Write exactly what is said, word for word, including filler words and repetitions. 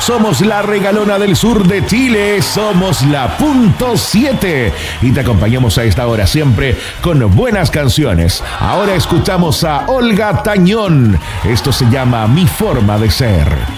Somos la regalona del sur de Chile, somos la punto siete y te acompañamos a esta hora siempre con buenas canciones. Ahora escuchamos a Olga Tañón. Esto se llama Mi Forma de Ser.